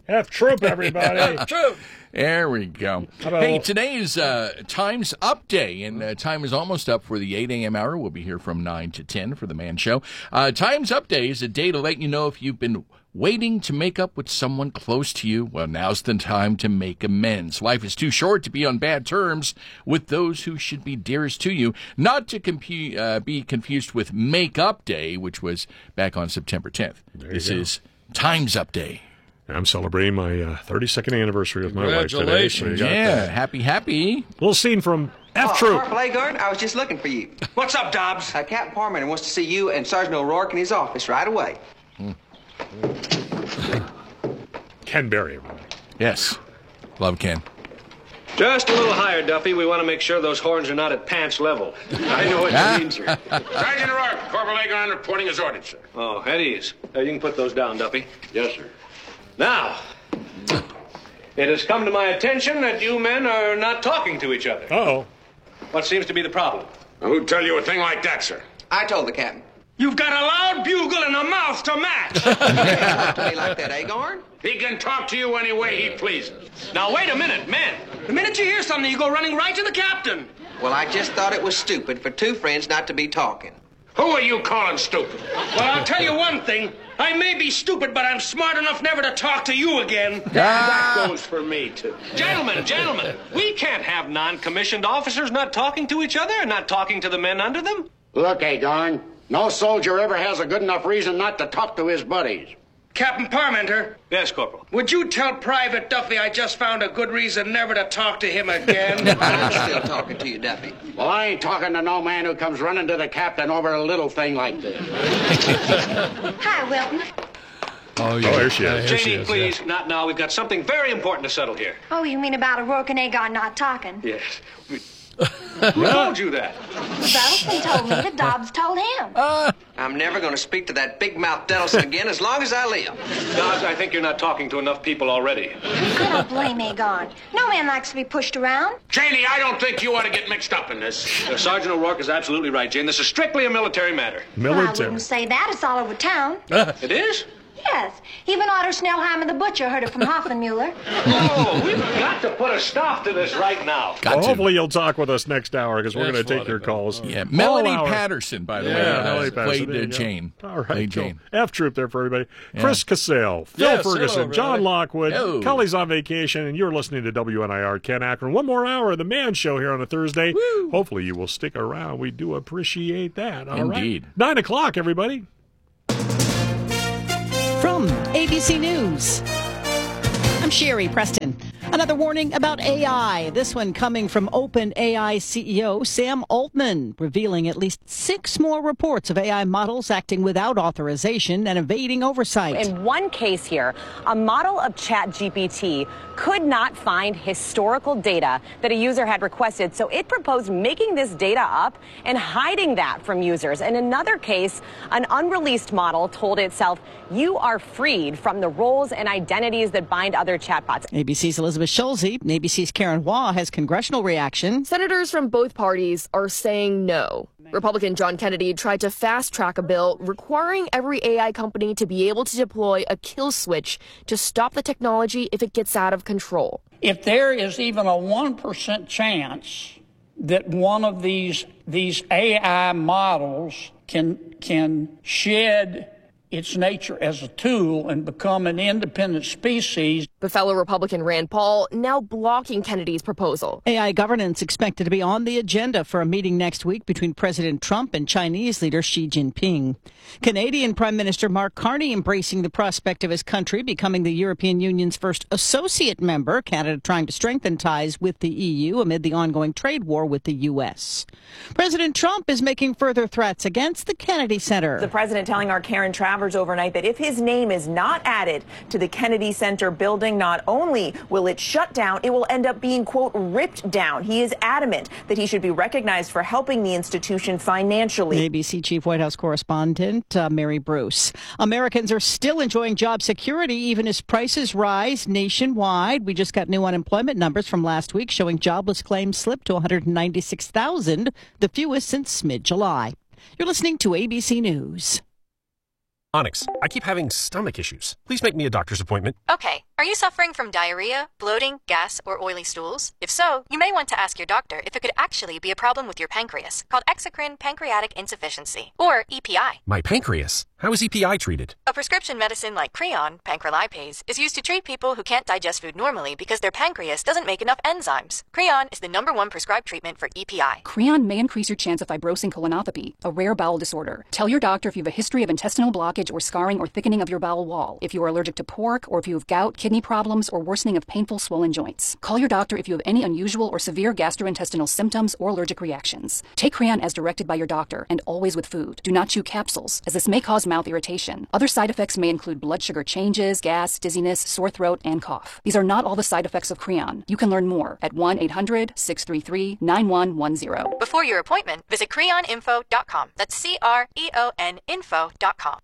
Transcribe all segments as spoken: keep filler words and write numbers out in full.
F Troop, everybody. F Troop. There we go. Hello. Hey, today is uh, Time's Up Day, and uh, time is almost up for the eight a.m. hour. We'll be here from nine to ten for the Man Show. Uh, Time's Up Day is a day to let you know if you've been waiting to make up with someone close to you. Well, now's the time to make amends. Life is too short to be on bad terms with those who should be dearest to you. Not to compu- uh, be confused with Make Up Day, which was back on September tenth. This go. is Time's Up Day. I'm celebrating my uh, thirty-second anniversary with my wife today. Congratulations. So Yeah, that. happy, happy. Little scene from F Troop. Oh, Corporal Agard, I was just looking for you. What's up, Dobbs? Uh, Captain Parman wants to see you and Sergeant O'Rourke in his office right away. Ken Berry, everybody. Yes. Love Ken. Just a little higher, Duffy. We want to make sure those horns are not at pants level. I know what you mean, sir. Sergeant O'Rourke, Corporal Agard reporting his orders, sir. Oh, at ease. Uh, you can put those down, Duffy. Yes, sir. Now, it has come to my attention that you men are not talking to each other. Uh-oh. What seems to be the problem? Now, who'd tell you a thing like that, sir? I told the captain. You've got a loud bugle and a mouth to match. You can't talk to me like that, Agard. He can talk to you any way he pleases. Now, wait a minute, men. The minute you hear something, you go running right to the captain. Well, I just thought it was stupid for two friends not to be talking. Who are you calling stupid? Well, I'll tell you one thing. I may be stupid, but I'm smart enough never to talk to you again. That goes for me, too. Gentlemen, gentlemen, we can't have non-commissioned officers not talking to each other and not talking to the men under them. Look, Agarn, no soldier ever has a good enough reason not to talk to his buddies. Captain Parmenter. Yes, Corporal. Would you tell Private Duffy I just found a good reason never to talk to him again? I'm still talking to you, Duffy. Well, I ain't talking to no man who comes running to the captain over a little thing like this. Hi, Wilton. Oh, yeah. Oh, there she is. Janie, please, not now. We've got something very important to settle here. Oh, you mean about O'Rourke and Agard not talking? Yes. We... Who told you that? Dedelson told me that Dobbs told him. I'm never going to speak to that big-mouthed Dedelson again as long as I live. Dobbs, I think you're not talking to enough people already. I don't blame Agard. No man likes to be pushed around. Janie, I don't think you ought to get mixed up in this. Uh, Sergeant O'Rourke is absolutely right, Jane. This is strictly a military matter. Well, I Military. wouldn't say that. It's all over town. It is? Yes. Even Otto Schnellheimer the butcher heard it from Hoffenmuller. Oh, we've got to put a stop to this right now. Got Well, to. hopefully you'll talk with us next hour because we're That's going to take funny, your though. calls. Yeah, Melanie All hours. Patterson, by the Yeah, way, uh, Melanie Patterson. played There uh, you go. Jane. All right, Played cool. Jane. F Troop there for everybody. Chris Cassell, Phil Yes, Ferguson, hello, John everybody. Lockwood, Hello. Cully's on vacation, and you're listening to W N I R Ken Akron. One more hour of the Man Show here on a Thursday. Hopefully you will stick around. We do appreciate that. All right. Indeed. Nine o'clock, everybody. From A B C News, I'm Sherry Preston. Another warning about A I. This one coming from OpenAI C E O Sam Altman, revealing at least six more reports of A I models acting without authorization and evading oversight. In one case here, a model of ChatGPT could not find historical data that a user had requested, so it proposed making this data up and hiding that from users. In another case, an unreleased model told itself, "You are freed from the roles and identities that bind other chatbots." A B C's Elizabeth Schulze, A B C's Karen Waugh has congressional reaction. Senators from both parties are saying no. Republican John Kennedy tried to fast-track a bill requiring every A I company to be able to deploy a kill switch to stop the technology if it gets out of control. If there is even a one percent chance that one of these these A I models can can shed its nature as a tool and become an independent species. But fellow Republican Rand Paul now blocking Kennedy's proposal. A I governance expected to be on the agenda for a meeting next week between President Trump and Chinese leader Xi Jinping. Canadian Prime Minister Mark Carney embracing the prospect of his country becoming the European Union's first associate member, Canada trying to strengthen ties with the E U amid the ongoing trade war with the U S. President Trump is making further threats against the Kennedy Center. The president telling our Karen Travers overnight that if his name is not added to the Kennedy Center building, not only will it shut down, it will end up being, quote, ripped down. He is adamant that he should be recognized for helping the institution financially. A B C Chief White House Correspondent uh, Mary Bruce. Americans are still enjoying job security even as prices rise nationwide. We just got new unemployment numbers from last week showing jobless claims slipped to one hundred ninety-six thousand, the fewest since mid-July. You're listening to A B C News. Onyx, I keep having stomach issues. Please make me a doctor's appointment. Okay, Are you suffering from diarrhea, bloating, gas, or oily stools? If so, you may want to ask your doctor if it could actually be a problem with your pancreas, called exocrine pancreatic insufficiency, or E P I. My pancreas? How is E P I treated? A prescription medicine like Creon, pancrelipase, is used to treat people who can't digest food normally because their pancreas doesn't make enough enzymes. Creon is the number one prescribed treatment for E P I. Creon may increase your chance of fibrosing colonopathy, a rare bowel disorder. Tell your doctor if you have a history of intestinal blockage or scarring or thickening of your bowel wall, if you are allergic to pork, or if you have gout, kidney problems, or worsening of painful swollen joints. Call your doctor if you have any unusual or severe gastrointestinal symptoms or allergic reactions. Take Creon as directed by your doctor, and always with food. Do not chew capsules, as this may cause mouth irritation. Other side effects may include blood sugar changes, gas, dizziness, sore throat, and cough. These are not all the side effects of Creon. You can learn more at one eight hundred, six three three, nine one one zero. Before your appointment, visit creon info dot com. That's C R E O N info dot com.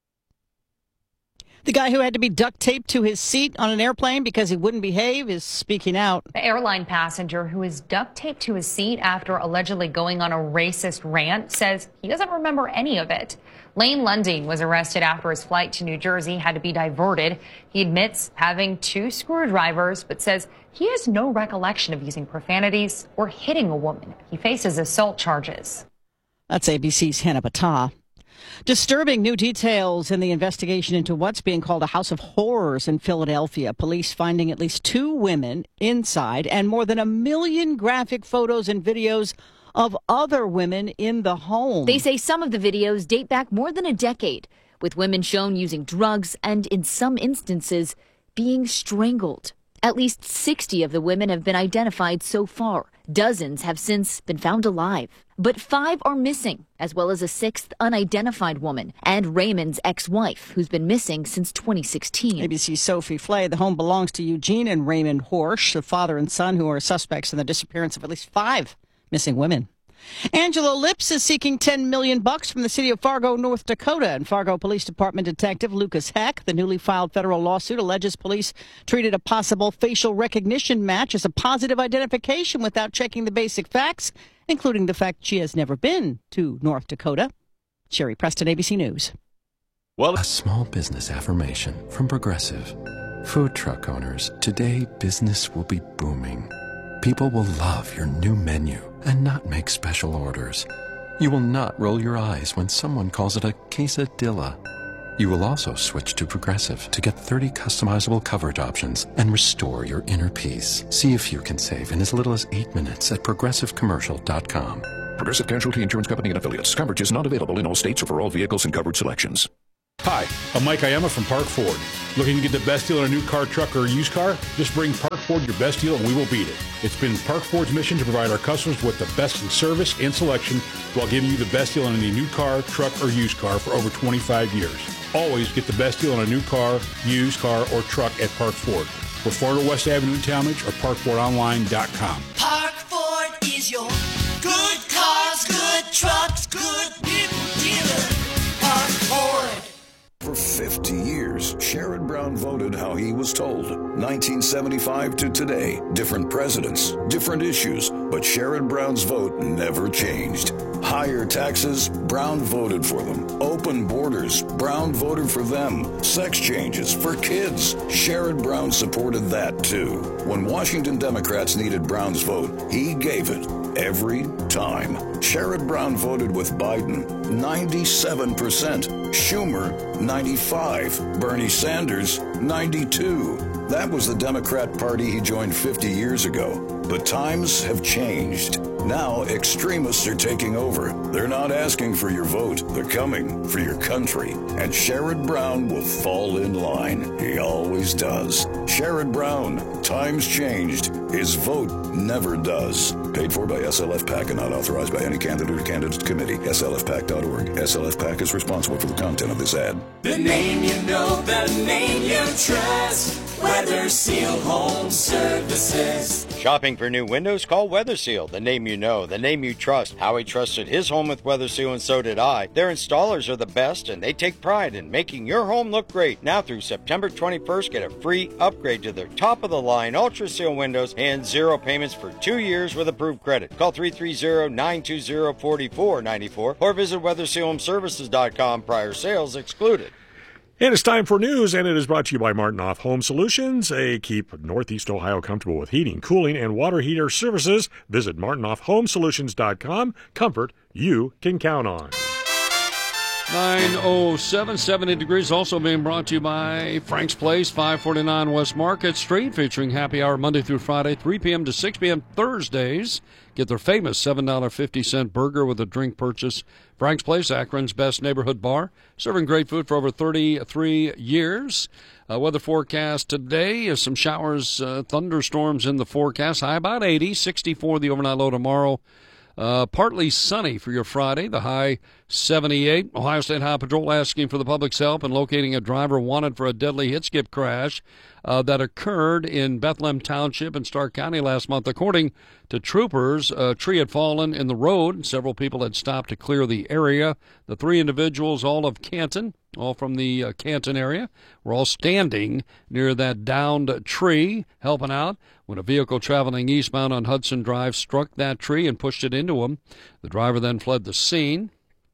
The guy who had to be duct taped to his seat on an airplane because he wouldn't behave is speaking out. The airline passenger who is duct taped to his seat after allegedly going on a racist rant says he doesn't remember any of it. Lane Lunding was arrested after his flight to New Jersey had to be diverted. He admits having two screwdrivers, but says he has no recollection of using profanities or hitting a woman. He faces assault charges. That's A B C's Hannah Battah. Disturbing new details in the investigation into what's being called a house of horrors in Philadelphia. Police finding at least two women inside and more than a million graphic photos and videos of other women in the home. They say some of the videos date back more than a decade, with women shown using drugs and, in some instances, being strangled. At least sixty of the women have been identified so far. Dozens have since been found alive. But five are missing, as well as a sixth unidentified woman and Raymond's ex-wife, who's been missing since twenty sixteen. A B C's Sophie Flay. The home belongs to Eugene and Raymond Horsch, the father and son who are suspects in the disappearance of at least five missing women. Angela Lips is seeking ten million bucks from the city of Fargo, North Dakota. And Fargo Police Department Detective Lucas Heck, the newly filed federal lawsuit alleges police treated a possible facial recognition match as a positive identification without checking the basic facts, including the fact she has never been to North Dakota. Sherry Preston, A B C News. Well, a small business affirmation from Progressive. Food truck owners, today business will be booming. People will love your new menu and not make special orders. You will not roll your eyes when someone calls it a quesadilla. You will also switch to Progressive to get thirty customizable coverage options and restore your inner peace. See if you can save in as little as eight minutes at progressive commercial dot com. Progressive Casualty Insurance Company and Affiliates. Coverage is not available in all states or for all vehicles and coverage selections. Hi, I'm Mike Iama from Park Ford. Looking to get the best deal on a new car, truck, or used car? Just bring Park Ford your best deal and we will beat it. It's been Park Ford's mission to provide our customers with the best in service and selection while giving you the best deal on any new car, truck, or used car for over twenty-five years. Always get the best deal on a new car, used car, or truck at Park Ford. We're Florida West Avenue in Talmadge or park ford online dot com. Park Ford is your good cars, good trucks, good people dealer. Park Ford. For fifty years, Sherrod Brown voted how he was told. nineteen seventy-five to today, different presidents, different issues, but Sherrod Brown's vote never changed. Higher taxes, Brown voted for them. Open borders, Brown voted for them. Sex changes for kids, Sherrod Brown supported that too. When Washington Democrats needed Brown's vote, he gave it every time. Sherrod Brown voted with Biden, ninety-seven percent. Schumer, ninety-five. Bernie Sanders, ninety-two. That was the Democrat Party he joined fifty years ago. But times have changed. Now extremists are taking over. They're not asking for your vote. They're coming for your country. And Sherrod Brown will fall in line. He always does. Sherrod Brown, times changed. His vote never does. Paid for by S L F PAC and not authorized by any candidate or candidate committee. S L F PAC dot org. S L F PAC is responsible for the content of this ad. The name you know, the name you trust. Weather Seal Home Services. Shopping for new windows? Call Weather Seal. The name you know, the name you trust. Howie trusted his home with Weather Seal, and so did I. Their installers are the best, and they take pride in making your home look great. Now through September twenty-first, get a free upgrade to their top-of-the-line Ultra Seal windows and zero payments for two years with approved credit. Call three three zero, nine two zero, four four nine four or visit weather seal home services dot com. Prior sales excluded. And it's time for news, and it is brought to you by Martinoff Home Solutions. They keep Northeast Ohio comfortable with heating, cooling, and water heater services. Visit martinoff home solutions dot com. Comfort you can count on. nine oh seven, seventy degrees, also being brought to you by Frank's Place, five forty-nine West Market Street, featuring happy hour Monday through Friday, three p.m. to six p.m. Thursdays. Get their famous seven dollars and fifty cents burger with a drink purchase. Frank's Place, Akron's best neighborhood bar, serving great food for over thirty-three years. Uh, weather forecast today is some showers, uh, thunderstorms in the forecast. High about eighty, sixty-four the overnight low tomorrow. Uh, partly sunny for your Friday, the high seventy-eight. Ohio State Highway Patrol asking for the public's help in locating a driver wanted for a deadly hit-skip crash uh, that occurred in Bethlehem Township in Stark County last month. According to troopers, a tree had fallen in the road, and several people had stopped to clear the area. The three individuals, all of Canton, all from the uh, Canton area, were all standing near that downed tree, helping out, when a vehicle traveling eastbound on Hudson Drive struck that tree and pushed it into him. The driver then fled the scene.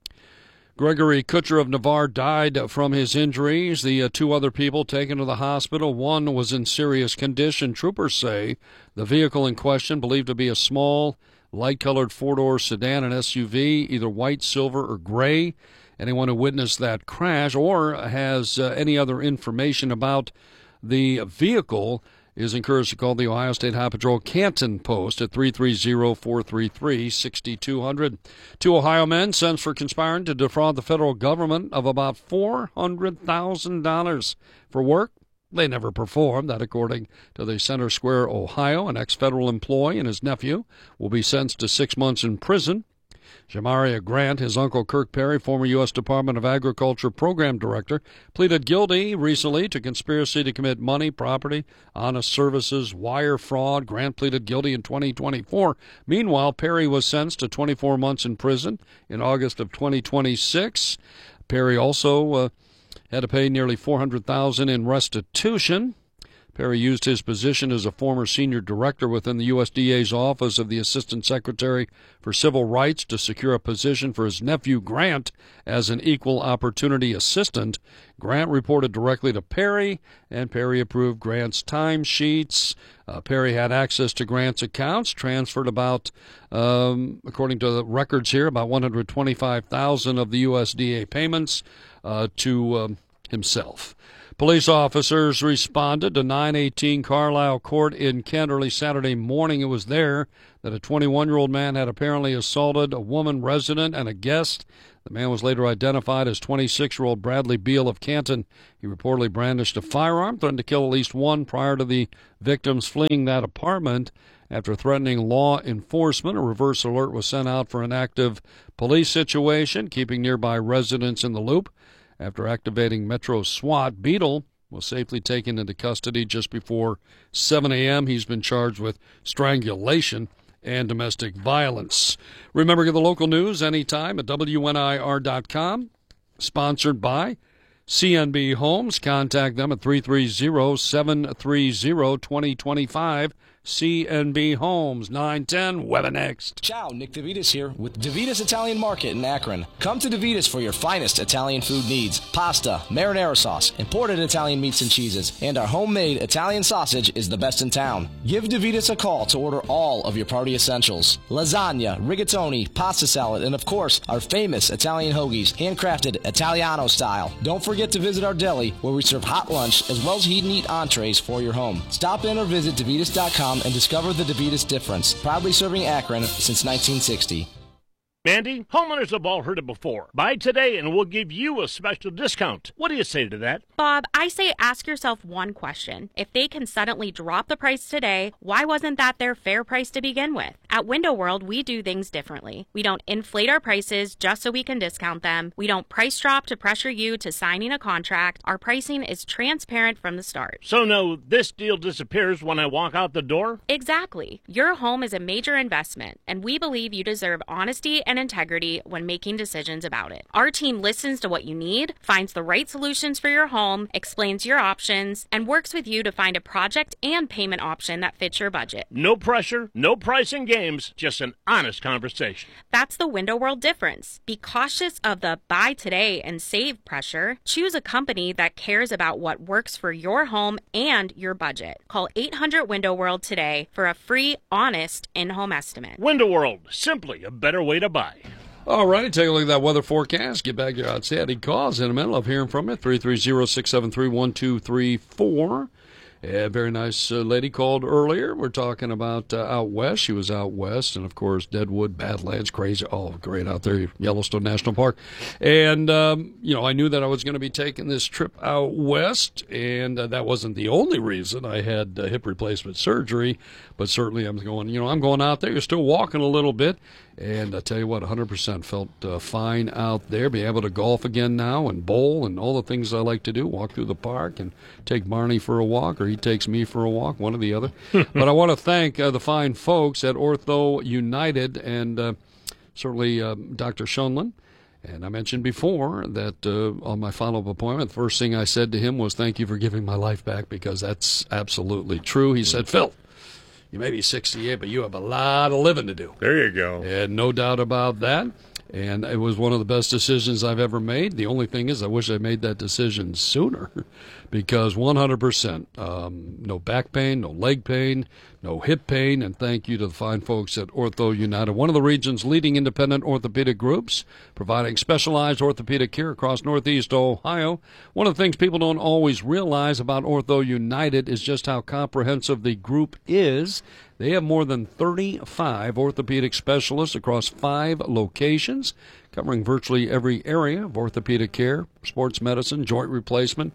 Gregory Kutcher of Navarre died from his injuries. The uh, two other people taken to the hospital, one was in serious condition. Troopers say the vehicle in question, believed to be a small, light-colored four-door sedan, an S U V, either white, silver, or gray. Anyone who witnessed that crash or has uh, any other information about the vehicle is encouraged to call the Ohio State Highway Patrol Canton Post at three three zero, four three three, six two zero zero. Two Ohio men sentenced for conspiring to defraud the federal government of about four hundred thousand dollars for work they never performed. That, according to the Center Square, Ohio. An ex-federal employee and his nephew will be sentenced to six months in prison. Jamaria Grant, his uncle Kirk Perry, former U S Department of Agriculture Program Director, pleaded guilty recently to conspiracy to commit money, property, honest services, wire fraud. Grant pleaded guilty in twenty twenty-four. Meanwhile, Perry was sentenced to twenty-four months in prison in August of twenty twenty-six. Perry also uh, had to pay nearly four hundred thousand dollars in restitution. Perry used his position as a former senior director within the U S D A's Office of the Assistant Secretary for Civil Rights to secure a position for his nephew Grant as an equal opportunity assistant. Grant reported directly to Perry, and Perry approved Grant's timesheets. Uh, Perry had access to Grant's accounts, transferred about, um, according to the records here, about one hundred twenty-five thousand dollars of the U S D A payments uh, to um, himself. Police officers responded to nine eighteen Carlisle Court in Kent early Saturday morning. It was there that a twenty-one-year-old man had apparently assaulted a woman resident and a guest. The man was later identified as twenty-six-year-old Bradley Beal of Canton. He reportedly brandished a firearm, threatened to kill at least one prior to the victims fleeing that apartment. After threatening law enforcement, a reverse alert was sent out for an active police situation, keeping nearby residents in the loop. After activating Metro SWAT, Beadle was safely taken into custody just before seven a.m. He's been charged with strangulation and domestic violence. Remember, get the local news anytime at W N I R dot com. Sponsored by C N B Homes. Contact them at three three zero, seven three zero, two zero two five. C N B Homes, nine ten, weather next. Ciao, Nick DeVitas here with DeVitas Italian Market in Akron. Come to DeVitas for your finest Italian food needs. Pasta, marinara sauce, imported Italian meats and cheeses, and our homemade Italian sausage is the best in town. Give DeVitas a call to order all of your party essentials. Lasagna, rigatoni, pasta salad, and of course, our famous Italian hoagies, handcrafted Italiano style. Don't forget to visit our deli where we serve hot lunch as well as heat and eat entrees for your home. Stop in or visit DeVitas dot com and discover the DeVitas difference. Proudly serving Akron since nineteen sixty. Mandy, homeowners have all heard it before. Buy today and we'll give you a special discount. What do you say to that? Bob, I say ask yourself one question. If they can suddenly drop the price today, why wasn't that their fair price to begin with? At Window World, we do things differently. We don't inflate our prices just so we can discount them. We don't price drop to pressure you to signing a contract. Our pricing is transparent from the start. So no, this deal disappears when I walk out the door? Exactly. Your home is a major investment, and we believe you deserve honesty and integrity when making decisions about it. Our team listens to what you need, finds the right solutions for your home, explains your options, and works with you to find a project and payment option that fits your budget. No pressure, no pricing game. sometimes just an honest conversation. That's the Window World difference. Be cautious of the buy today and save pressure. Choose a company that cares about what works for your home and your budget. Call eight hundred Window World today for a free, honest in-home estimate. Window World, simply a better way to buy. All right, take a look at that weather forecast. Get back your outstanding calls in a minute. Love hearing from you. three three zero, six seven three, one two three four. A very nice uh, lady called earlier. We're talking about uh, out west. She was out west, and, of course, Deadwood, Badlands, crazy. Oh, great out there, Yellowstone National Park. And, um, you know, I knew that I was going to be taking this trip out west, and uh, that wasn't the only reason. I had uh, hip replacement surgery, but certainly I'm going, you know, I'm going out there. You're still walking a little bit. And I tell you what, one hundred percent felt uh, fine out there. Be able to golf again now and bowl and all the things I like to do. Walk through the park and take Barney for a walk, or he takes me for a walk, one or the other. But I want to thank uh, the fine folks at Ortho United and uh, certainly uh, Doctor Schoenlin. And I mentioned before that uh, on my follow-up appointment, the first thing I said to him was, thank you for giving my life back, because that's absolutely true. He said, Phil, you may be sixty-eight, but you have a lot of living to do. There you go. And no doubt about that. And it was one of the best decisions I've ever made. The only thing is I wish I made that decision sooner, because one hundred percent, um, no back pain, no leg pain, no hip pain. And thank you to the fine folks at Ortho United, one of the region's leading independent orthopedic groups, providing specialized orthopedic care across Northeast Ohio. One of the things people don't always realize about Ortho United is just how comprehensive the group is. They have more than thirty-five orthopedic specialists across five locations, covering virtually every area of orthopedic care, sports medicine, joint replacement,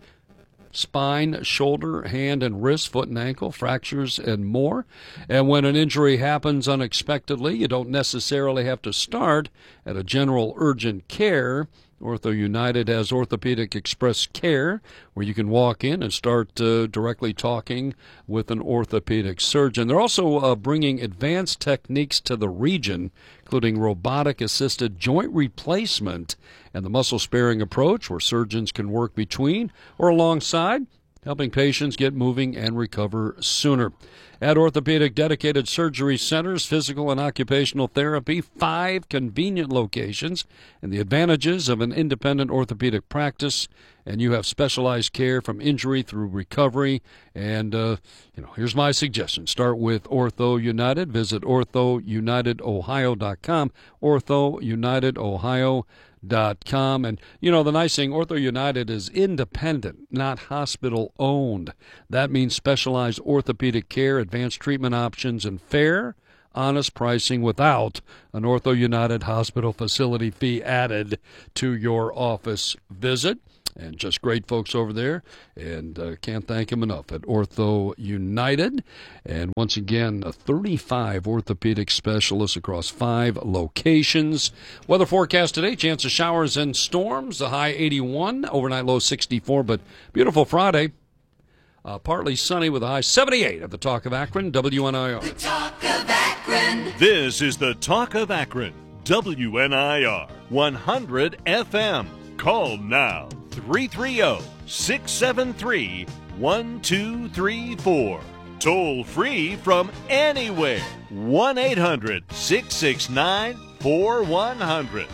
spine, shoulder, hand and wrist, foot and ankle, fractures, and more. And when an injury happens unexpectedly, you don't necessarily have to start at a general urgent care. Ortho United has Orthopedic Express Care, where you can walk in and start uh, directly talking with an orthopedic surgeon. They're also uh, bringing advanced techniques to the region, including robotic-assisted joint replacement and the muscle-sparing approach, where surgeons can work between or alongside, helping patients get moving and recover sooner. At Orthopedic Dedicated Surgery Centers, physical and occupational therapy, five convenient locations, and the advantages of an independent orthopedic practice. And you have specialized care from injury through recovery. And, uh, you know, here's my suggestion. Start with Ortho United. Visit ortho united ohio dot com, ortho united ohio dot com. And, you know, the nice thing, Ortho United is independent, not hospital-owned. That means specialized orthopedic care, advanced treatment options, and fair, honest pricing without an Ortho United hospital facility fee added to your office visit. And just great folks over there, and uh, can't thank them enough at Ortho United. And once again, thirty-five orthopedic specialists across five locations. Weather forecast today, chance of showers and storms, the high eighty-one, overnight low sixty-four, but beautiful Friday. Uh, partly sunny with a high seventy-eight at the Talk of Akron, W N I R. The Talk of Akron. This is the Talk of Akron, W N I R, one hundred F M. Call now, three three zero, six seven three, one two three four. Toll free from anywhere, one eight hundred, six six nine, four one zero zero.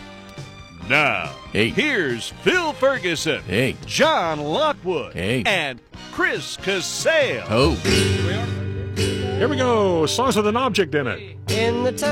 Now, hey. Here's Phil Ferguson, hey. John Lockwood, hey. and Chris Casale. Oh. Here we go. Songs with an object in it. In the